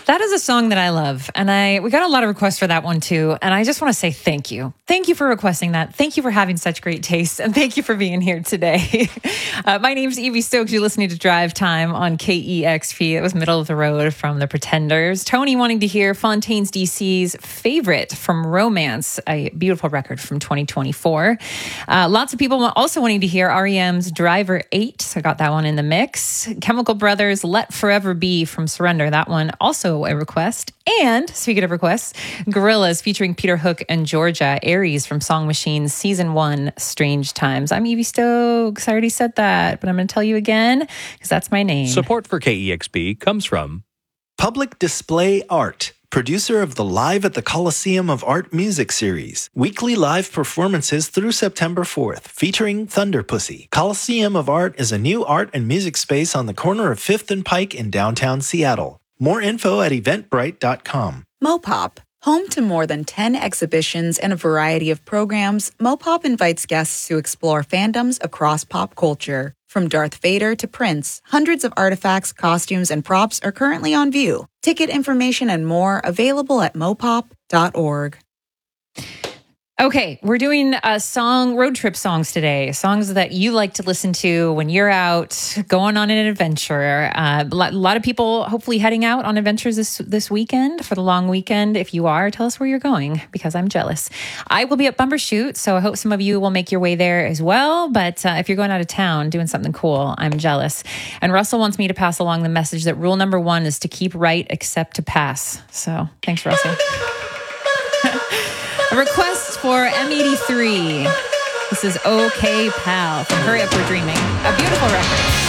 That is a song that I love. And we got a lot of requests for that one too. And I just want to say thank you. Thank you for requesting that. Thank you for having such great taste. And thank you for being here today. My name's Evie Stokes. You're listening to Drive Time on KEXP. It was Middle of the Road from The Pretenders. Tony wanting to hear Fontaines DC's Favorite from Romance, a beautiful record from 2024. Lots of people also wanting to hear REM's Driver 8. So I got that one in the mix. Chemical Brothers' Let Forever Be from Surrender. That one also a request. And speaking of requests, Gorillaz featuring Peter Hook and Georgia, Aries from Song Machine Season 1, Strange Times. I'm Evie Stokes. I already said that, but I'm going to tell you again because that's my name. Support for KEXP comes from Public Display Art, producer of the Live at the Coliseum of Art music series. Weekly live performances through September 4th, featuring Thunder Pussy. Coliseum of Art is a new art and music space on the corner of 5th and Pike in downtown Seattle. More info at eventbrite.com. Mopop. Home to more than 10 exhibitions and a variety of programs, Mopop invites guests to explore fandoms across pop culture. From Darth Vader to Prince, hundreds of artifacts, costumes, and props are currently on view. Ticket information and more available at mopop.org. Okay, we're doing road trip songs today. Songs that you like to listen to when you're out going on an adventure. A lot of people hopefully heading out on adventures this weekend for the long weekend. If you are, tell us where you're going because I'm jealous. I will be at Bumbershoot, so I hope some of you will make your way there as well. But if you're going out of town doing something cool, I'm jealous. And Russell wants me to pass along the message that rule number 1 is to keep right except to pass. So thanks, Russell. A request for M83. This is OK Pal from Hurry Up We're Dreaming. A beautiful record.